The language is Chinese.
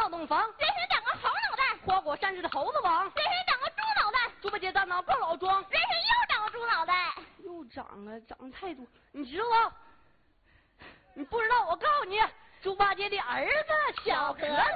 闹洞房， 人人长个猴脑袋， 花果山是的猴子王， 人人长个猪脑袋， 猪八戒大脑抱老庄， 人人又长个猪脑袋， 又长了，长得太多，你知道吗？你不知道，我告诉你，猪八戒的儿子小和尚。